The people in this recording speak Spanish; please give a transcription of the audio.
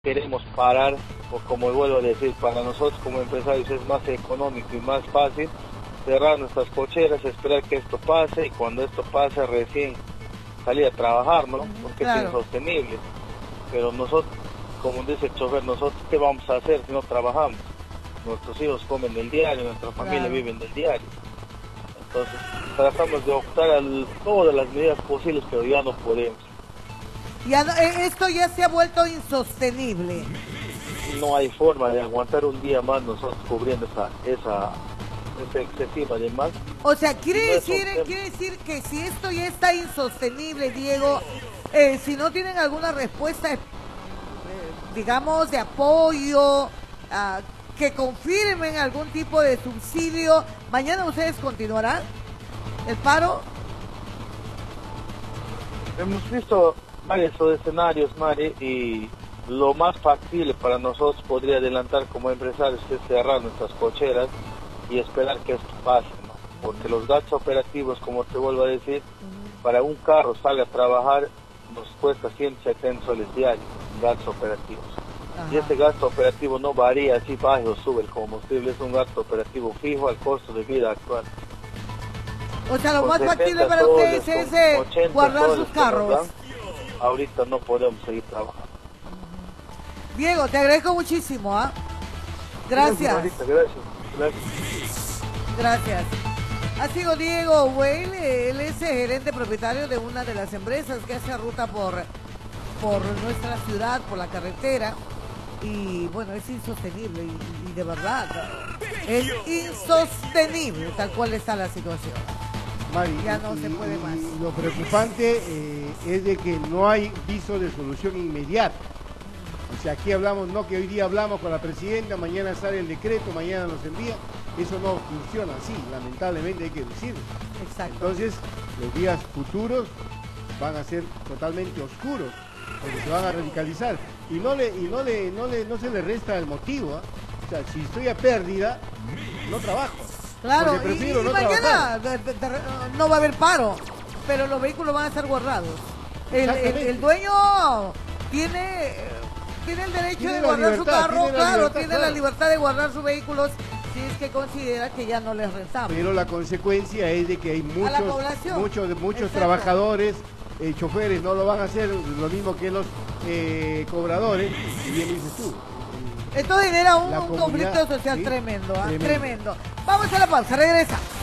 queremos parar, o como vuelvo a decir, para nosotros como empresarios es más económico y más fácil cerrar nuestras cocheras, esperar que esto pase, y cuando esto pase recién salir a trabajar, ¿no? Porque claro, es insostenible. Pero nosotros, como dice el chofer, nosotros ¿qué vamos a hacer si no trabajamos? Nuestros hijos comen del diario, nuestra familia claro. vive del diario. Entonces tratamos de optar a todas las medidas posibles, pero ya no podemos. Ya no, esto ya se ha vuelto insostenible. No hay forma de aguantar un día más nosotros cubriendo esa excesiva demanda. O sea, quiere No es un decir que si esto ya está insostenible, Diego, si no tienen alguna respuesta, digamos, de apoyo, que confirmen algún tipo de subsidio, mañana ustedes continuarán el paro. Hemos visto varios escenarios, Mari, y lo más factible para nosotros podría adelantar como empresarios es cerrar nuestras cocheras y esperar que esto pase, ¿no? Porque los gastos operativos, como te vuelvo a decir, para un carro salga a trabajar nos cuesta 170 soles diarios, gastos operativos. Ajá. Y ese gasto operativo no varía, así baja o sube el combustible, es un gasto operativo fijo al costo de vida actual. O sea, lo Con más 70 factible para soles, ustedes con es 80 guardar soles sus que nos carros. dan, ahorita no podemos seguir trabajando. Diego, te agradezco muchísimo, ¿ah? Gracias. Ahorita, gracias. Gracias. Ha sido Diego Weil, él es gerente propietario de una de las empresas que hace ruta por nuestra ciudad, por la carretera. Y bueno, es insostenible y de verdad, es insostenible tal cual está la situación. Mari, Ya no se puede más. Lo preocupante es de que no hay viso de solución inmediata. O sea, aquí hablamos, no que hoy día hablamos con la presidenta, mañana sale el decreto, mañana nos envía. Eso no funciona así, lamentablemente hay que decirlo. Exacto. Entonces, los días futuros van a ser totalmente oscuros, porque se van a radicalizar. Y no se le resta el motivo, ¿eh? O sea, si estoy a pérdida, no trabajo. Claro, Porque prefiero y no mañana trabajar. no va a haber paro, pero los vehículos van a estar guardados. El dueño tiene el derecho Tiene de la guardar su libertad, carro, tiene la claro, libertad, tiene la claro. libertad de guardar sus vehículos si es que considera que ya no les rentable. Pero la consecuencia es de que hay A la población. muchos Exacto. trabajadores, choferes, no lo van a hacer, lo mismo que los cobradores, y bien dices tú. Esto genera La un comunidad, conflicto social ¿sí? tremendo, ¿ah? Tremendo. Tremendo. Vamos a la pausa, regresa.